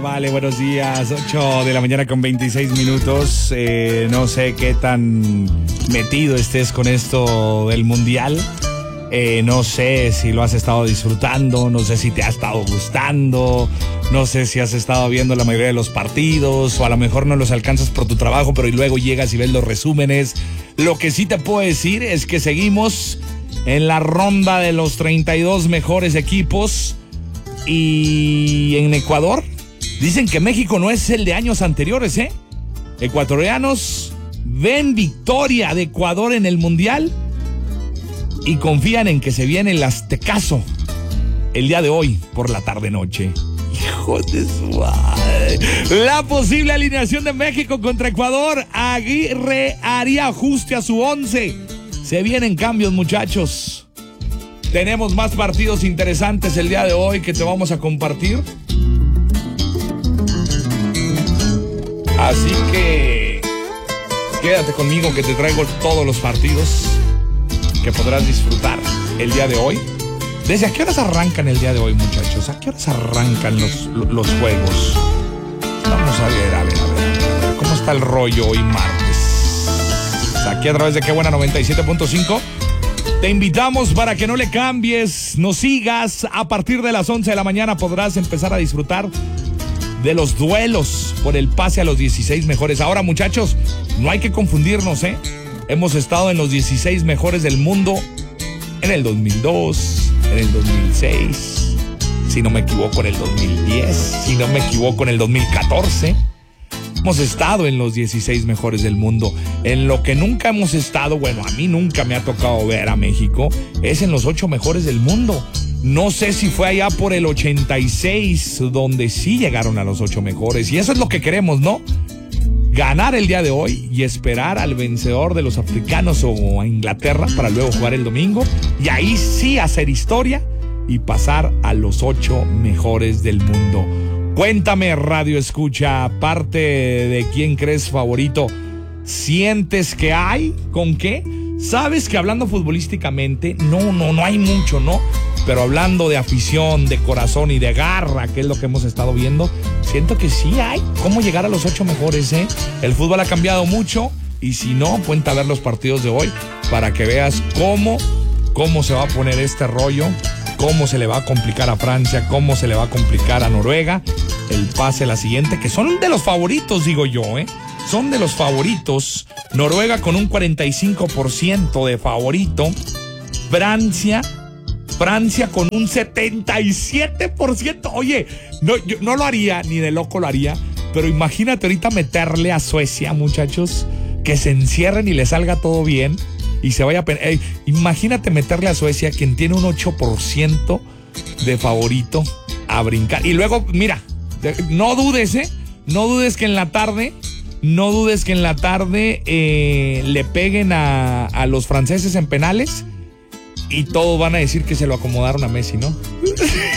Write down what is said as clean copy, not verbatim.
Vale, buenos días. 8 de la mañana con 26 minutos. No sé qué tan metido estés con esto del mundial. No sé si lo has estado disfrutando, no sé si te ha estado gustando, no sé si has estado viendo la mayoría de los partidos o a lo mejor no los alcanzas por tu trabajo, pero y luego llegas y ves los resúmenes. Lo que sí te puedo decir es que seguimos en la ronda de los 32 mejores equipos y en Ecuador dicen que México no es el de años anteriores, ¿eh? Ecuatorianos ven victoria de Ecuador en el mundial y confían en que se viene el aztecaso el día de hoy por la tarde-noche. Hijo de su madre. La posible alineación de México contra Ecuador. Aguirre haría ajuste a su 11. Se vienen cambios, muchachos. Tenemos más partidos interesantes el día de hoy que te vamos a compartir. Así que quédate conmigo que te traigo todos los partidos que podrás disfrutar el día de hoy. ¿Desde a qué horas arrancan el día de hoy, muchachos? ¿A qué horas arrancan los juegos? Vamos a ver. ¿Cómo está el rollo hoy martes? Aquí a través de Qué Buena 97.5. Te invitamos para que no le cambies, nos sigas. A partir de las 11 de la mañana podrás empezar a disfrutar de los duelos por el pase a los 16 mejores. Ahora, muchachos, no hay que confundirnos, ¿eh? Hemos estado en los 16 mejores del mundo en el 2002, en el 2006, si no me equivoco en el 2010, si no me equivoco en el 2014. Hemos estado en los 16 mejores del mundo. En lo que nunca hemos estado, bueno, a mí nunca me ha tocado ver a México, es en los 8 mejores del mundo. No sé si fue allá por el 86, donde sí llegaron a los 8 mejores. Y eso es lo que queremos, ¿no? Ganar el día de hoy y esperar al vencedor de los africanos o a Inglaterra para luego jugar el domingo. Y ahí sí hacer historia y pasar a los 8 mejores del mundo. Cuéntame, Radio Escucha, aparte de quién crees favorito, ¿sientes que hay? ¿Con qué? Sabes que hablando futbolísticamente, no hay mucho, ¿no? Pero hablando de afición, de corazón y de garra, que es lo que hemos estado viendo, siento que sí hay cómo llegar a los 8 mejores, ¿eh? El fútbol ha cambiado mucho y si no, ponte a ver los partidos de hoy para que veas cómo se va a poner este rollo, cómo se le va a complicar a Francia, cómo se le va a complicar a Noruega el pase a la siguiente, que son de los favoritos, digo yo, ¿eh? Son de los favoritos. Noruega con un 45% de favorito. Francia con un 77%. Oye, yo no lo haría, ni de loco lo haría, pero imagínate ahorita meterle a Suecia, muchachos, que se encierren y le salga todo bien y se vaya a... imagínate meterle a Suecia, quien tiene un 8% de favorito, a brincar. Y luego, mira, no dudes, no dudes que en la tarde le peguen a los franceses en penales y todos van a decir que se lo acomodaron a Messi, ¿no?